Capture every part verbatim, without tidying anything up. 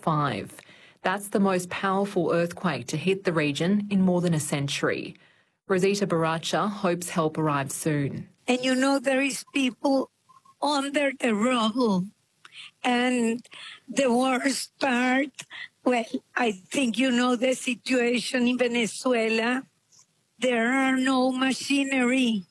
five. That's the most powerful earthquake to hit the region in more than a century. Rosita Baracha hopes help arrives soon. And you know, there is people under the rubble. And the worst part, well, I think you know the situation in Venezuela. There are no machinery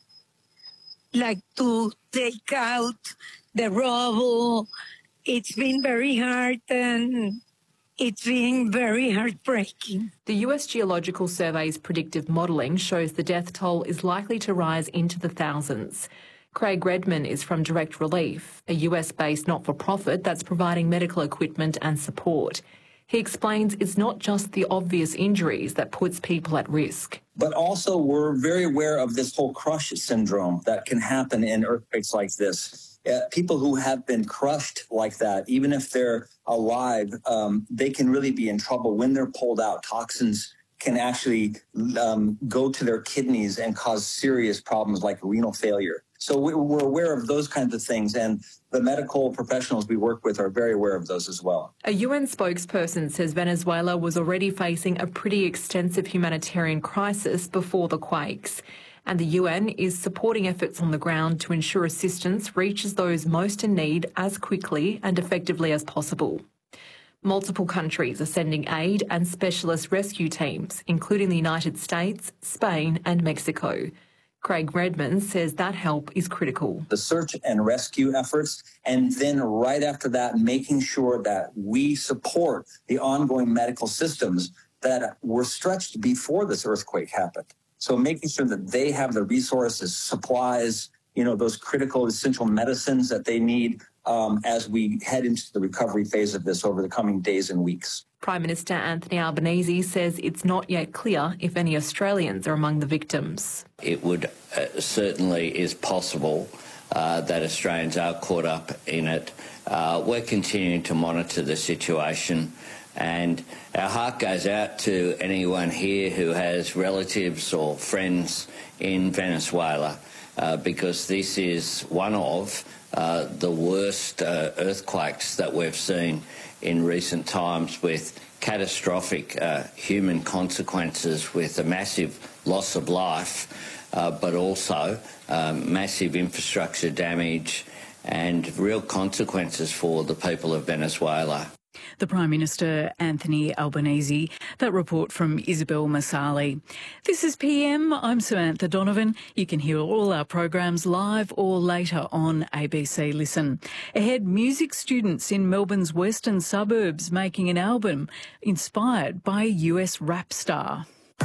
like to take out the rubble. It's been very hard and it's been very heartbreaking. The U S Geological Survey's predictive modelling shows the death toll is likely to rise into the thousands. Craig Redman is from Direct Relief, a U S-based not-for-profit that's providing medical equipment and support. He explains it's not just the obvious injuries that puts people at risk. But also we're very aware of this whole crush syndrome that can happen in earthquakes like this. Uh, people who have been crushed like that, even if they're alive, um, they can really be in trouble when they're pulled out. Toxins can actually um, go to their kidneys and cause serious problems like renal failure. So we're aware of those kinds of things, and the medical professionals we work with are very aware of those as well. A U N spokesperson says Venezuela was already facing a pretty extensive humanitarian crisis before the quakes, and the U N is supporting efforts on the ground to ensure assistance reaches those most in need as quickly and effectively as possible. Multiple countries are sending aid and specialist rescue teams, including the United States, Spain and Mexico. Craig Redman says that help is critical. The search and rescue efforts, and then right after that, making sure that we support the ongoing medical systems that were stretched before this earthquake happened. So making sure that they have the resources, supplies, you know, those critical essential medicines that they need um, as we head into the recovery phase of this over the coming days and weeks. Prime Minister Anthony Albanese says it's not yet clear if any Australians are among the victims. It would uh, certainly is possible uh, that Australians are caught up in it. Uh, we're continuing to monitor the situation, and our heart goes out to anyone here who has relatives or friends in Venezuela, uh, because this is one of uh, the worst uh, earthquakes that we've seen in recent times, with catastrophic uh, human consequences, with a massive loss of life, uh, but also um, massive infrastructure damage and real consequences for the people of Venezuela. The Prime Minister, Anthony Albanese. That report from Isabel Masali. This is P M. I'm Samantha Donovan. You can hear all our programs live or later on A B C Listen. Ahead, music students in Melbourne's western suburbs making an album inspired by a U S rap star.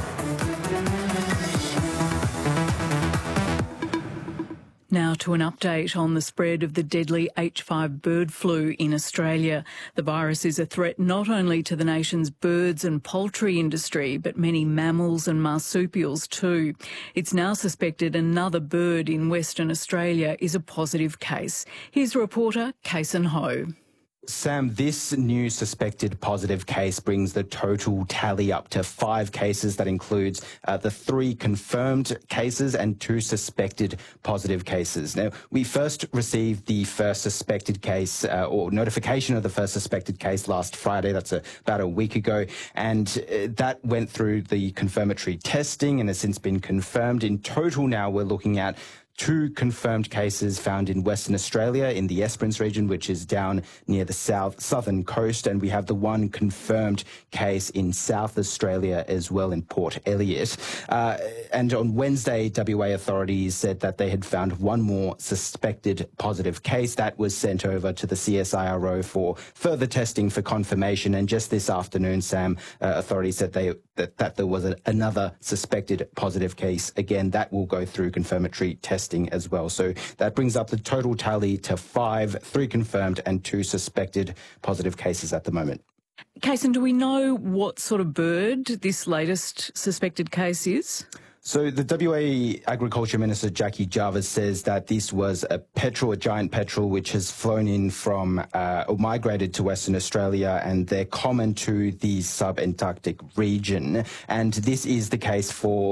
Now to an update on the spread of the deadly H five bird flu in Australia. The virus is a threat not only to the nation's birds and poultry industry, but many mammals and marsupials too. It's now suspected another bird in Western Australia is a positive case. Here's reporter Kason Ho. Sam, this new suspected positive case brings the total tally up to five cases. That includes uh, the three confirmed cases and two suspected positive cases. Now, we first received the first suspected case uh, or notification of the first suspected case last Friday. That's a, about a week ago. And uh, that went through the confirmatory testing and has since been confirmed. In total now, we're looking at two confirmed cases found in Western Australia in the Esperance region, which is down near the south southern coast, and we have the one confirmed case in South Australia as well in Port Elliot. Uh, and on Wednesday, W A authorities said that they had found one more suspected positive case. That was sent over to the C S I R O for further testing for confirmation. And just this afternoon, Sam, uh, authorities said they that, that there was a, another suspected positive case. Again, that will go through confirmatory testing as well. So that brings up the total tally to five, three confirmed and two suspected positive cases at the moment. Kason, do we know what sort of bird this latest suspected case is? So the W A Agriculture Minister Jackie Jarvis says that this was a petrel, a giant petrel, which has flown in from uh, or migrated to Western Australia, and they're common to the sub-Antarctic region. And this is the case for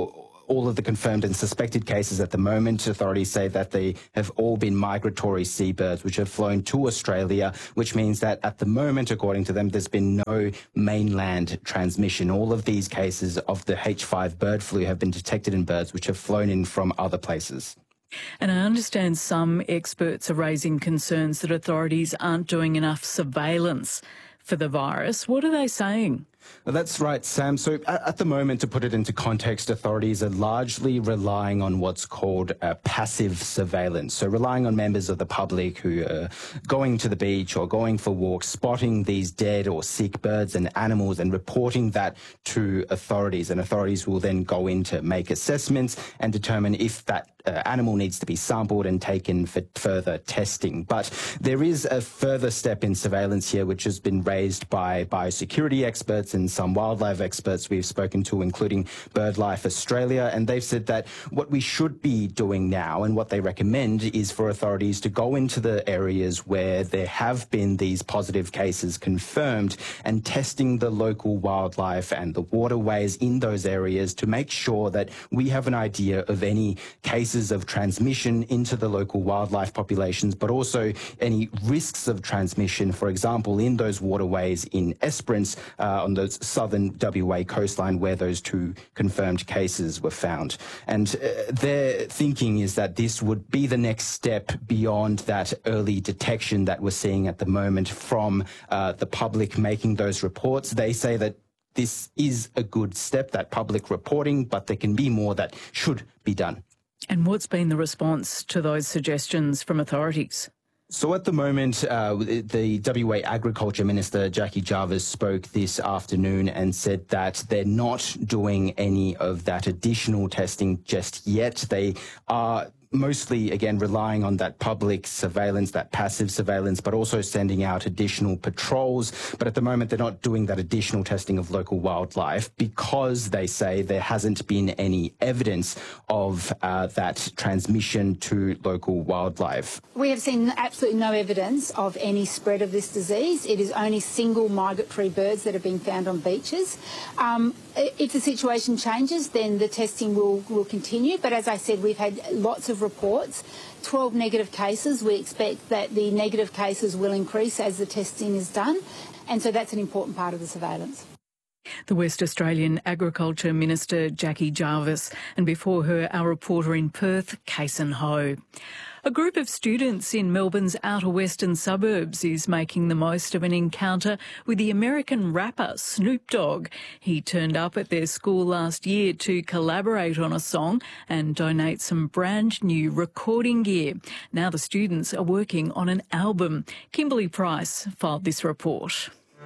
all of the confirmed and suspected cases at the moment, authorities say that they have all been migratory seabirds which have flown to Australia, which means that at the moment, according to them, there's been no mainland transmission. All of these cases of the H five bird flu have been detected in birds which have flown in from other places. And I understand some experts are raising concerns that authorities aren't doing enough surveillance for the virus. What are they saying? Well, that's right, Sam. So at, at the moment, to put it into context, authorities are largely relying on what's called uh, passive surveillance. So relying on members of the public who are going to the beach or going for walks, spotting these dead or sick birds and animals and reporting that to authorities. And authorities will then go in to make assessments and determine if that Uh, animal needs to be sampled and taken for further testing. But there is a further step in surveillance here which has been raised by biosecurity experts and some wildlife experts we've spoken to, including BirdLife Australia, and they've said that what we should be doing now and what they recommend is for authorities to go into the areas where there have been these positive cases confirmed and testing the local wildlife and the waterways in those areas to make sure that we have an idea of any cases of transmission into the local wildlife populations, but also any risks of transmission, for example, in those waterways in Esperance uh, on the southern W A coastline where those two confirmed cases were found. And uh, their thinking is that this would be the next step beyond that early detection that we're seeing at the moment from uh, the public making those reports. They say that this is a good step, that public reporting, but there can be more that should be done. And what's been the response to those suggestions from authorities? So at the moment, uh, the W A Agriculture Minister, Jackie Jarvis, spoke this afternoon and said that they're not doing any of that additional testing just yet. They are mostly, again, relying on that public surveillance, that passive surveillance, but also sending out additional patrols. But at the moment, they're not doing that additional testing of local wildlife because they say there hasn't been any evidence of uh, that transmission to local wildlife. We have seen absolutely no evidence of any spread of this disease. It is only single migratory birds that have been found on beaches. Um, if the situation changes, then the testing will, will continue. But as I said, we've had lots of reports, twelve negative cases. We expect that the negative cases will increase as the testing is done, and so that's an important part of the surveillance. The West Australian Agriculture Minister Jackie Jarvis, and before her our reporter in Perth, Kason Ho. A group of students in Melbourne's outer western suburbs is making the most of an encounter with the American rapper Snoop Dogg. He turned up at their school last year to collaborate on a song and donate some brand new recording gear. Now the students are working on an album. Kimberly Price filed this report.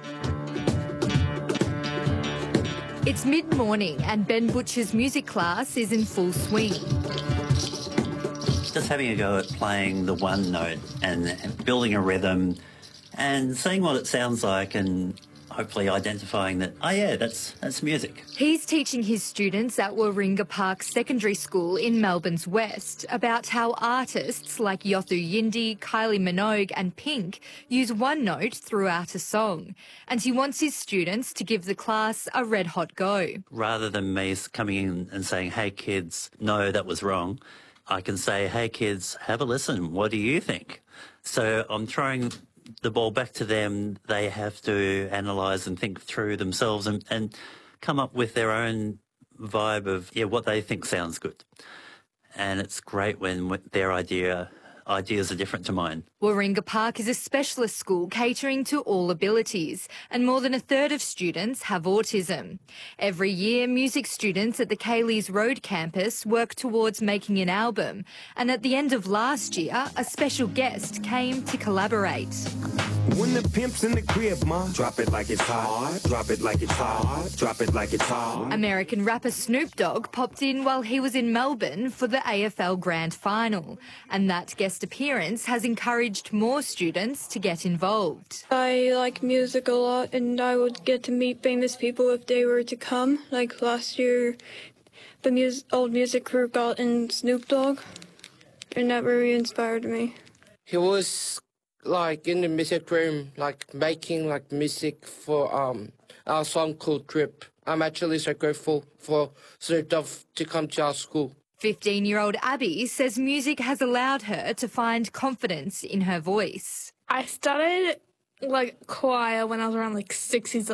It's mid-morning and Ben Butcher's music class is in full swing. Just having a go at playing the one note and, and building a rhythm and seeing what it sounds like and hopefully identifying that, oh yeah, that's that's music. He's teaching his students at Warringah Park Secondary School in Melbourne's West about how artists like Yothu Yindi, Kylie Minogue and Pink use one note throughout a song. And he wants his students to give the class a red-hot go. Rather than me coming in and saying, hey kids, no, that was wrong, I can say, hey kids, have a listen, what do you think? So I'm throwing the ball back to them. They have to analyse and think through themselves and, and come up with their own vibe of yeah what they think sounds good. And it's great when their idea ideas are different to mine. Warringah Park is a specialist school catering to all abilities, and more than a third of students have autism. Every year, music students at the Kayleys Road campus work towards making an album, and at the end of last year, a special guest came to collaborate. When the pimp's in the crib, ma, drop it like it's hot, drop it like it's hot, drop it like it's hot. American rapper Snoop Dogg popped in while he was in Melbourne for the A F L Grand Final, and that guest appearance has encouraged more students to get involved. I like music a lot, and I would get to meet famous people if they were to come. Like last year, the mus- old music crew got in Snoop Dogg, and that really inspired me. He was like in the music room, like making like music for um our song called Drip. I'm actually so grateful for Snoop Dogg to come to our school. fifteen-year-old Abby says music has allowed her to find confidence in her voice. I started like choir when I was around like six years